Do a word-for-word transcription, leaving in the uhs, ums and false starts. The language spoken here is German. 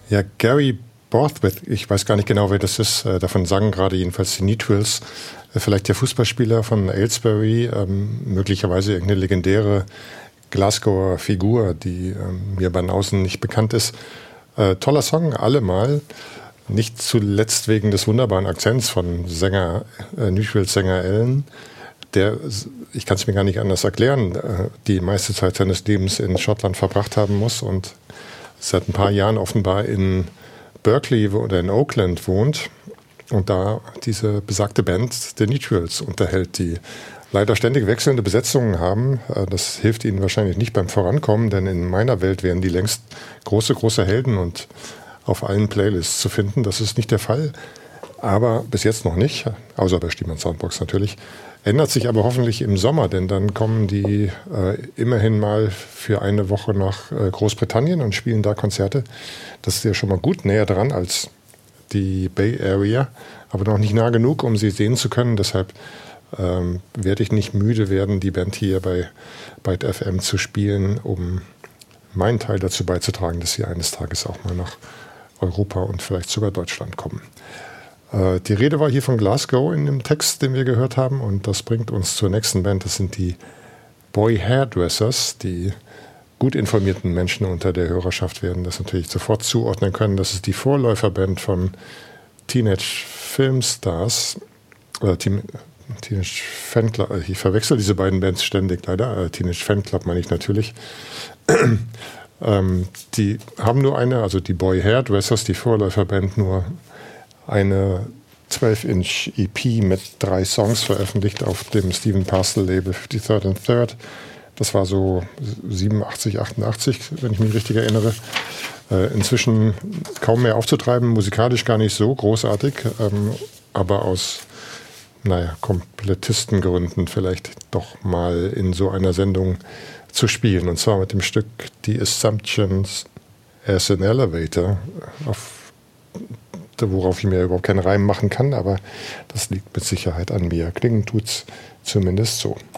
Ja, Gary Borthwick, ich weiß gar nicht genau, wer das ist. Äh, davon sagen gerade jedenfalls die Neutrals. Äh, vielleicht der Fußballspieler von Aylesbury, ähm, möglicherweise irgendeine legendäre Glasgower Figur, die ähm, mir bei außen nicht bekannt ist. Äh, toller Song, allemal. Nicht zuletzt wegen des wunderbaren Akzents von Sänger, äh, Neutrals-Sänger Alan, der, ich kann es mir gar nicht anders erklären, äh, die meiste Zeit seines Lebens in Schottland verbracht haben muss und seit ein paar Jahren offenbar in Berkeley oder in Oakland wohnt und da diese besagte Band The Neutrals unterhält, die leider ständig wechselnde Besetzungen haben. Das hilft ihnen wahrscheinlich nicht beim Vorankommen, denn in meiner Welt wären die längst große, große Helden und auf allen Playlists zu finden. Das ist nicht der Fall, aber bis jetzt noch nicht, außer bei Stiemann Soundbox natürlich. Ändert sich aber hoffentlich im Sommer, denn dann kommen die äh, immerhin mal für eine Woche nach äh, Großbritannien und spielen da Konzerte. Das ist ja schon mal gut näher dran als die Bay Area, aber noch nicht nah genug, um sie sehen zu können. Deshalb ähm, werde ich nicht müde werden, die Band hier bei Byte F M zu spielen, um meinen Teil dazu beizutragen, dass sie eines Tages auch mal nach Europa und vielleicht sogar Deutschland kommen. Die Rede war hier von Glasgow in dem Text, den wir gehört haben, und das bringt uns zur nächsten Band. Das sind die Boy Hairdressers, die gut informierten Menschen unter der Hörerschaft werden das natürlich sofort zuordnen können. Das ist die Vorläuferband von Teenage Filmstars, oder Team, Teenage Fanclub. Ich verwechsel diese beiden Bands ständig leider. Teenage Fanclub meine ich natürlich. ähm, die haben nur eine, also die Boy Hairdressers, die Vorläuferband, nur eine zwölf Inch E P mit drei Songs veröffentlicht auf dem Stephen Parstel Label fifty-third and third. Das war so siebenundachtzig, achtundachtzig, wenn ich mich richtig erinnere. Äh, inzwischen kaum mehr aufzutreiben, musikalisch gar nicht so großartig, ähm, aber aus, naja, Komplettistengründen vielleicht doch mal in so einer Sendung zu spielen. Und zwar mit dem Stück The Assumptions as an Elevator, auf worauf ich mir überhaupt keinen Reim machen kann, aber das liegt mit Sicherheit an mir. Klingen tut's zumindest so.